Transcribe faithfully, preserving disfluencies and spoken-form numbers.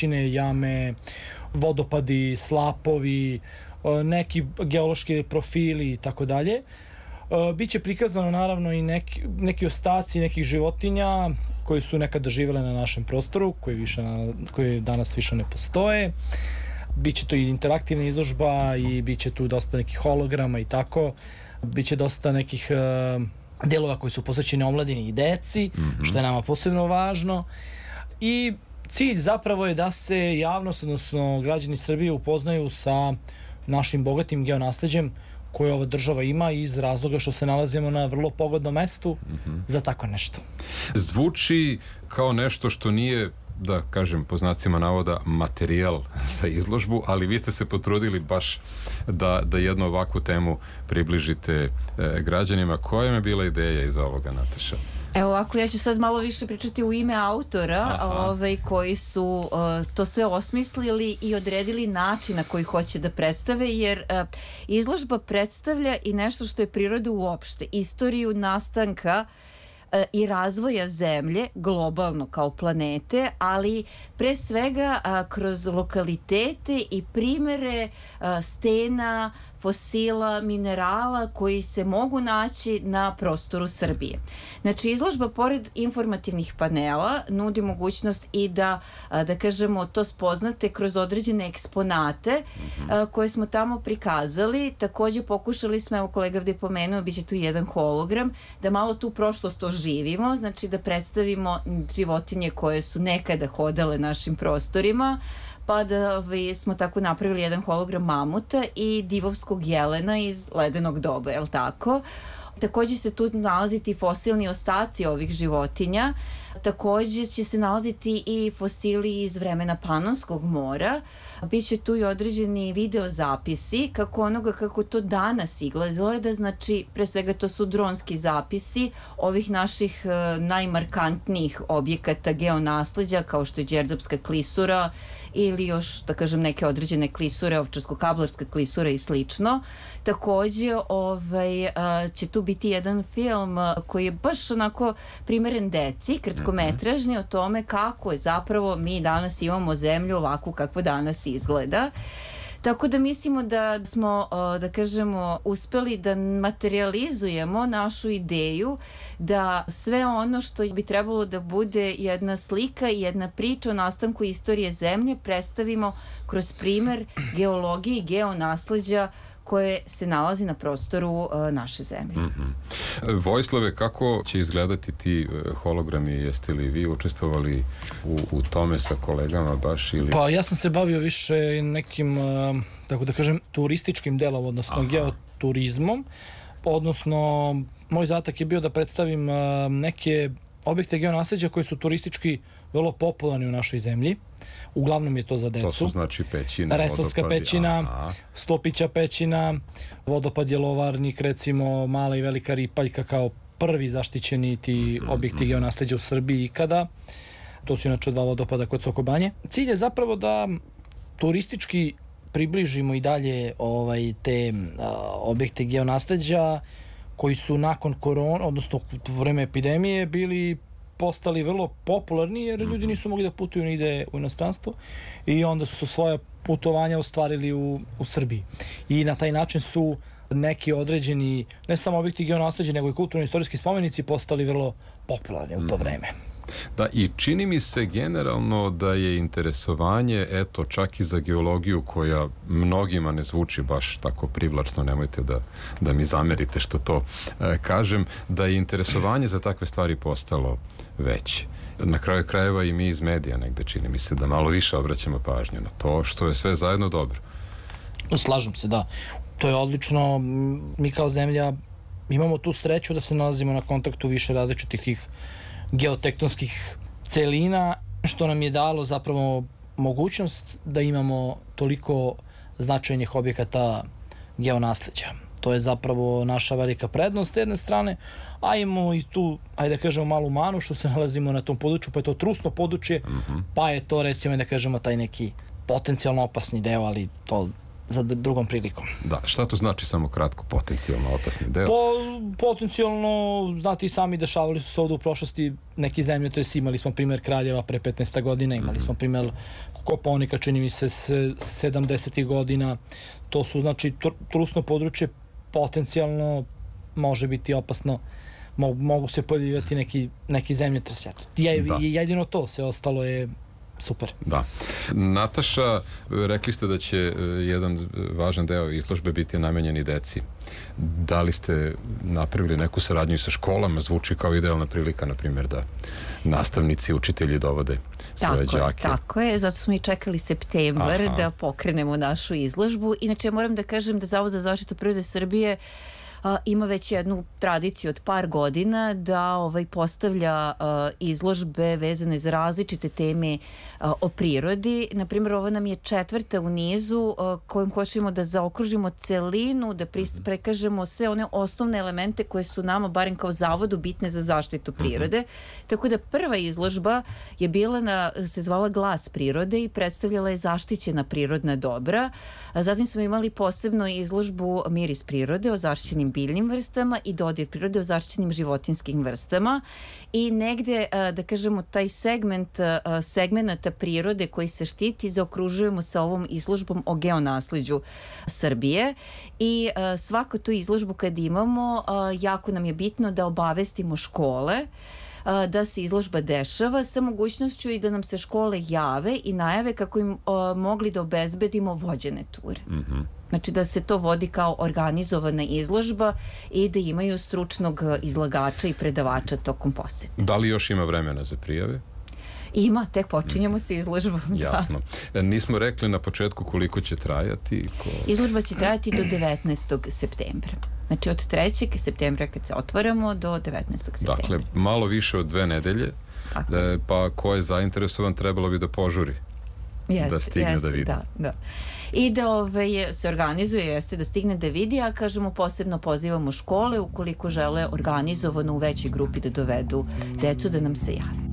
pećine, jame, vodopadi, slapovi, neki geološki profili i tako dalje. Biće prikazano naravno i neki, neki ostaci nekih životinja koji su nekada živele na našem prostoru, koji, više, koji danas više ne postoje. Biće to i interaktivna izložba i biće tu dosta nekih holograma i tako. Biće dosta nekih uh, delova koji su posvećeni omladini i deci, mm-hmm. što je nama posebno važno. I cilj zapravo je da se javnost, odnosno građani Srbije upoznaju sa našim bogatim geonasleđem koje ova država ima iz razloga što se nalazimo na vrlo pogodnom mestu mm-hmm. za tako nešto. Zvuči kao nešto što nije, da kažem po znacima navoda, materijal za izložbu, ali vi ste se potrudili baš da, da jednu ovakvu temu približite e, građanima. Koja je bila ideja iza ovoga, Nataša? Evo ovako, ja ću sad malo više pričati u ime autora ovaj, koji su uh, to sve osmislili i odredili način na koji hoće da predstave, jer uh, izložba predstavlja i nešto što je priroda uopšte, istoriju nastanka i razvoja Zemlje globalno kao planete, ali pre svega a, kroz lokalitete i primere a, stena, fosila, minerala koji se mogu naći na prostoru Srbije. Znači, izložba pored informativnih panela nudi mogućnost i da, a, da kažemo, to spoznate kroz određene eksponate a, koje smo tamo prikazali. Takođe pokušali smo, evo kolega ovde je pomenuo, bit će tu jedan hologram, da malo tu prošlost oživimo, znači da predstavimo životinje koje su nekada hodale našim prostorima, pa da vi, smo tako napravili jedan hologram mamuta i divovskog jelena iz ledenog doba, je li tako? Takođe se tu nalaziti fosilni ostaci ovih životinja, takođe će se nalaziti i fosili iz vremena Panonskog mora, biće tu i određeni video zapisi kako onoga kako to danas izgleda, znači pre svega to su dronski zapisi ovih naših e, najmarkantnijih objekata geonasleđa kao što je Đerdapska klisura ili još, da kažem, neke određene klisure, Ovčarsko-Kablarska klisura i slično. Takođe, ovaj, a, će tu biti jedan film a, koji je baš onako primeren deci, kratkometražni, o tome kako je zapravo mi danas imamo zemlju ovakvu kakva danas izgleda. Tako da mislimo da smo, da kažemo, uspeli da materializujemo našu ideju da sve ono što bi trebalo da bude jedna slika i jedna priča o nastanku istorije Zemlje predstavimo kroz primer geologije i geonasleđa koje se nalazi na prostoru uh, naše zemlje. Mm-hmm. Vojislave, kako će izgledati ti uh, hologrami? Jeste li vi učestvovali u, u tome sa kolegama baš? Ili... Pa ja sam se bavio više nekim, uh, tako da kažem, turističkim delom, odnosno Aha. geoturizmom, odnosno moj zadatak je bio da predstavim uh, neke objekte geonasleđa koji su turistički vrlo popularni u našoj zemlji. Uglavnom je to za decu. To su znači pećine, Resavska pećina, aha. Stopića pećina, vodopad Jelovarnik, recimo Mala i Velika Ripaljka kao prvi zaštićeni ti mm-hmm. objekti geonasleđa u Srbiji ikada. To su inače dva vodopada kod Sokobanje. Cilj je zapravo da turistički približimo i dalje ovaj, te a, objekte geonasleđa koji su nakon korona, odnosno u vreme epidemije, bili postali vrlo popularni jer ljudi nisu mogli da putuju ni ide u inostranstvo i onda su svoja putovanja ostvarili u, u Srbiji. I na taj način su neki određeni, ne samo objekti geonasleđa, nego i kulturno-istorijski spomenici postali vrlo popularni u to vreme. Da, i čini mi se generalno da je interesovanje, eto, čak i za geologiju koja mnogima ne zvuči baš tako privlačno, nemojte da, da mi zamerite što to e, kažem, da je interesovanje za takve stvari postalo veće. Na kraju krajeva i mi iz medija negde čini mi se da malo više obraćamo pažnju na to, što je sve zajedno dobro. Slažem se, da. To je odlično. Mi kao zemlja imamo tu sreću da se nalazimo na kontaktu više različitih tih geotektonskih celina, što nam je dalo zapravo mogućnost da imamo toliko značajnih objekata geonasleđa. To je zapravo naša velika prednost s jedne strane, a imamo i tu, ajde da kažemo, malu manu što se nalazimo na tom području, pa je to trusno područje, mm-hmm. pa je to, recimo, da kažemo, taj neki potencijalno opasni deo, ali to za drugom prilikom. Da, šta to znači samo kratko, potencijalno opasni deo? Po, potencijalno, znate i sami, dešavali su se ovdje u prošlosti neki zemljotresi, imali smo primjer Kraljeva pre petnaest godina, imali smo primjer Kopaonika, čini mi se, sedamdesetih godina. To su, znači, trusno područje potencijalno može biti opasno, mogu se pojavljivati neki, neki zemljotresi. Je, da. Jedino to, sve ostalo je super. Da. Nataša, rekli ste da će jedan važan deo izložbe biti namenjen i deci. Da li ste napravili neku saradnju sa školama? Zvuči kao idealna prilika, na primjer, da nastavnici, učitelji dovode svoje tako đake. Je, tako je, zato smo i čekali septembar Aha. da pokrenemo našu izložbu. Inače, moram da kažem da Zavod za zaštitu prirode Srbije Uh, ima već jednu tradiciju od par godina da ovaj postavlja uh, izložbe vezane za različite teme uh, o prirodi. Naprimjer, ovo nam je četvrta u nizu uh, kojim hoćemo da zaokružimo celinu, da prekažemo sve one osnovne elemente koje su nama, barem kao zavodu, bitne za zaštitu prirode. Uh-huh. Tako da prva izložba je bila na, se zvala Glas prirode i predstavljala je zaštićena prirodna dobra. A zatim smo imali posebno izložbu Miris prirode o zaštićenim biljnim vrstama i Dodir prirode o zaštićenim životinjskim vrstama i negde, da kažemo, taj segment segmenata prirode koji se štiti zaokružujemo sa ovom izložbom o geonasliđu Srbije i svaku tu izložbu kad imamo, jako nam je bitno da obavestimo škole da se izložba dešava sa mogućnošću i da nam se škole jave i najave kako im o, mogli da obezbedimo vođene ture. Mm-hmm. Znači da se to vodi kao organizovana izložba i da imaju stručnog izlagača i predavača tokom posete. Da li još ima vremena za prijave? Ima, tek počinjemo sa izložbom. Jasno. Da. Nismo rekli na početku koliko će trajati? Ko... Izložba će trajati do devetnaestog septembra. Znači od trećeg septembra kad se otvaramo do devetnaestog septembra. Dakle, malo više od dve nedelje, da, pa ko je zainteresovan trebalo bi da požuri. Jeste, da stigne jeste, da vidi. Da, da. I da ove, se organizuje, jeste da stigne da vidi, a kažemo posebno pozivamo škole ukoliko žele organizovano u većoj grupi da dovedu decu da nam se jave.